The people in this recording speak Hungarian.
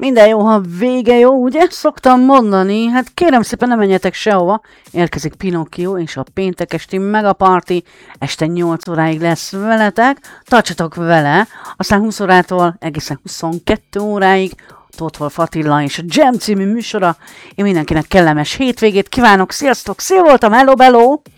Minden jó, ha vége jó, ugye? Szoktam mondani, hát kérem szépen ne menjetek sehova. Érkezik Pinocchio és a péntek esti megaparty. Este 8 óráig lesz veletek. Tartsatok vele, aztán 20 órától egészen 22 óráig Tóth Wolff Attila és a Jam című műsora. Én mindenkinek kellemes hétvégét kívánok, sziasztok, szia voltam, hello, bello!